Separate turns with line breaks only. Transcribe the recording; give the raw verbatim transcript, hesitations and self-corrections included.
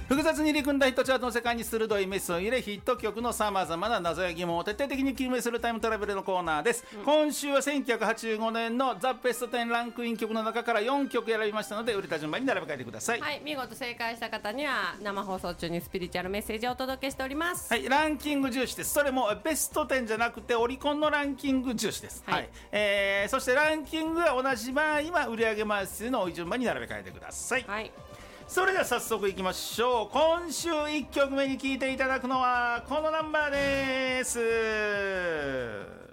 複雑に入り組んだヒットチャートの世界に鋭いメスを入れ、ヒット曲のさまざまな謎や疑問を徹底的に究明するタイムトラベルのコーナーです、うん、今週はせんきゅうひゃくはちじゅうごねんのザ・ベストテンランクイン曲の中からよんきょく選びましたので、売れた順番に並べ替えてください。
はい、見事正解した方には生放送中にスピリチュアルメッセージをお届けしております。
はい、ランキング重視です。それもベストテンじゃなくてオリコンのランキング重視です。はい、はい、えー、そしてランキングが同じ場合は売上枚数の順番に並べ替えてください。はい、それでは早速いきましょう。今週いっきょくめに聴いていただくのはこのナンバーです。